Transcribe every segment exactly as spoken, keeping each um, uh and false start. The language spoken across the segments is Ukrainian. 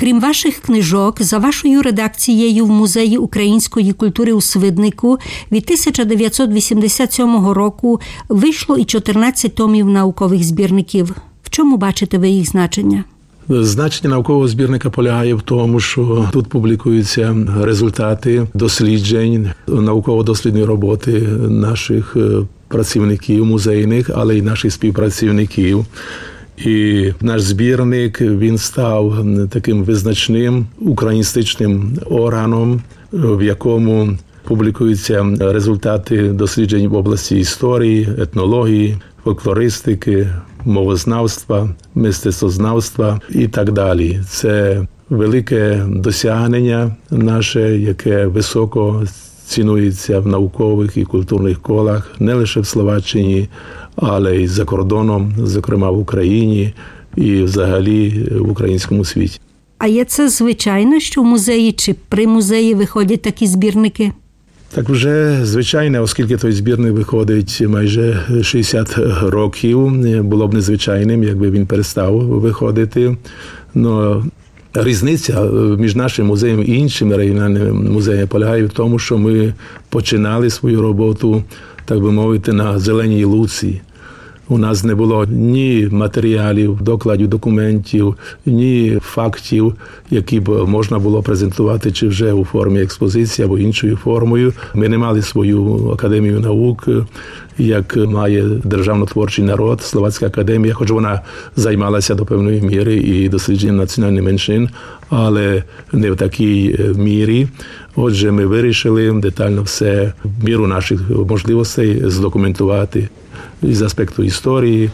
Крім ваших книжок, за вашою редакцією в Музеї української культури у Свиднику від тисяча дев'ятсот вісімдесят сьомого року вийшло і чотирнадцять томів наукових збірників. В чому бачите ви їх значення? Значення наукового збірника полягає в тому, що тут публікуються результати досліджень, науково-дослідної роботи наших працівників музейних, але й наших співпрацівників. І наш збірник, він став таким визначним україністичним органом, в якому публікуються результати досліджень в області історії, етнології, фольклористики, мовознавства, мистецтвознавства і так далі. Це велике досягнення наше, яке високо цінується в наукових і культурних колах, не лише в Словаччині, але й за кордоном, зокрема в Україні і взагалі в українському світі. А є це звичайно, що в музеї чи при музеї виходять такі збірники? Так вже звичайно, оскільки той збірник виходить майже шістдесят років, було б незвичайним, якби він перестав виходити. Но різниця між нашим музеєм і іншими регіональними музеями полягає в тому, що ми починали свою роботу, так би мовити, на зеленій луці. У нас не було ні матеріалів, докладів, документів, ні фактів, які б можна було презентувати чи вже у формі експозиції або іншою формою. Ми не мали свою академію наук, як має державно-творчий народ, Словацька академія, хоч вона займалася до певної міри і дослідженням національних меншин, але не в такій мірі. Отже, ми вирішили детально все в міру наших можливостей здокументувати з аспекту історії,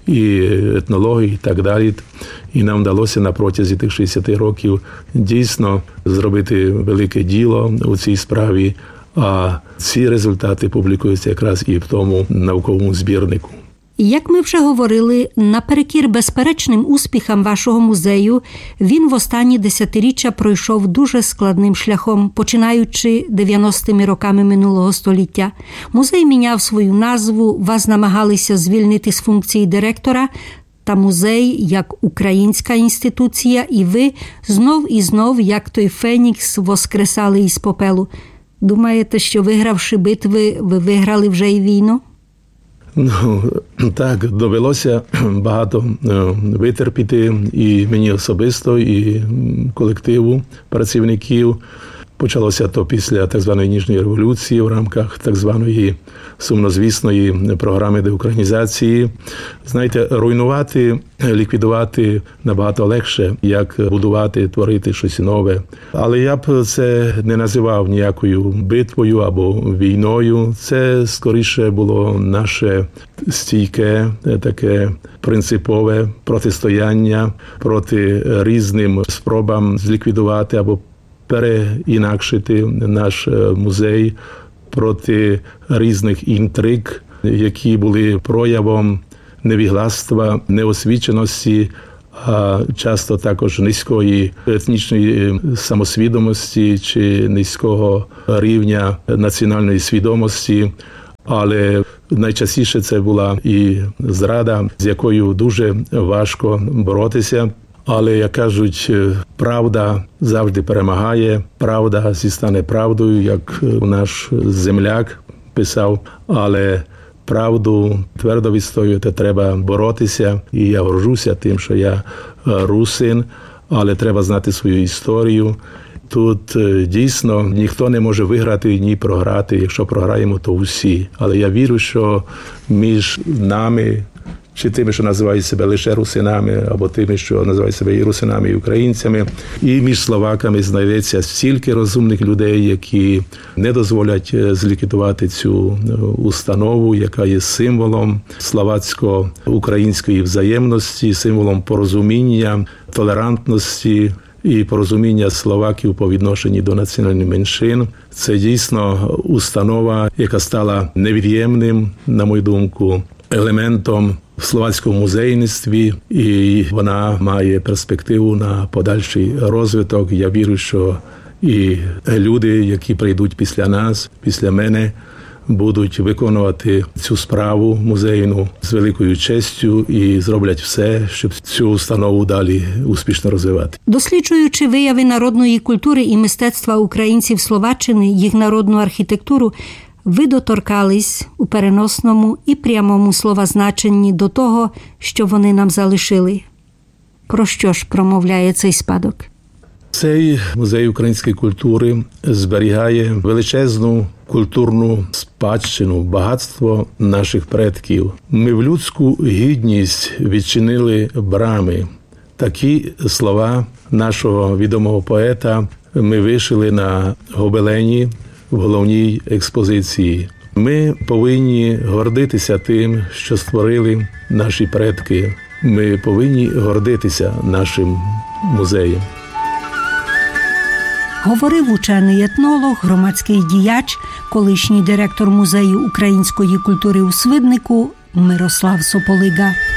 і етнології, і так далі. І нам вдалося на протязі тих шістдесят років дійсно зробити велике діло у цій справі, а ці результати публікуються якраз і в тому науковому збірнику. Як ми вже говорили, наперекір безперечним успіхам вашого музею, він в останні десятиріччя пройшов дуже складним шляхом, починаючи дев'яностими роками минулого століття. Музей міняв свою назву, вас намагалися звільнити з функції директора, та музей, як українська інституція, і ви знов і знов, як той Фенікс, воскресали із попелу. Думаєте, що вигравши битви, ви виграли вже й війну? Ну, так, довелося багато витерпіти і мені особисто, і колективу працівників. Почалося то після так званої Ніжньої революції в рамках так званої сумнозвісної програми деукраїнізації. Знаєте, руйнувати, ліквідувати набагато легше, як будувати, творити щось нове. Але я б це не називав ніякою битвою або війною. Це скоріше було наше стійке, таке принципове протистояння проти різним спробам зліквідувати або переінакшити наш музей проти різних інтриг, які були проявом невігластва, неосвіченості, а часто також низької етнічної самосвідомості чи низького рівня національної свідомості. Але найчастіше це була і зрада, з якою дуже важко боротися. Але, як кажуть, правда завжди перемагає, правда зістане правдою, як наш земляк писав, але правду твердо відстоювати треба боротися. І я горжуся тим, що я русин, але треба знати свою історію. Тут дійсно ніхто не може виграти ні програти, якщо програємо, то усі. Але я вірю, що між нами, чи тими, що називають себе лише русинами, або тими, що називають себе і русинами, і українцями, і між словаками знайдеться стільки розумних людей, які не дозволять зліквідувати цю установу, яка є символом словацько-української взаємності, символом порозуміння, толерантності і порозуміння словаків по відношенню до національних меншин. Це дійсно установа, яка стала невід'ємним, на мою думку, елементом в словацькому музейництві, і вона має перспективу на подальший розвиток. Я вірю, що і люди, які прийдуть після нас, після мене, будуть виконувати цю справу музейну з великою честю і зроблять все, щоб цю установу далі успішно розвивати. Досліджуючи вияви народної культури і мистецтва українців Словаччини, їх народну архітектуру, ви доторкались у переносному і прямому словозначенні до того, що вони нам залишили. Про що ж промовляє цей спадок? Цей музей української культури зберігає величезну культурну спадщину, багатство наших предків. Ми в людську гідність відчинили брами. Такі слова нашого відомого поета ми вишили на гобелені в головній експозиції. Ми повинні гордитися тим, що створили наші предки. Ми повинні гордитися нашим музеєм. Говорив учений етнолог, громадський діяч, колишній директор Музею української культури у Свиднику Мирослав Сополига.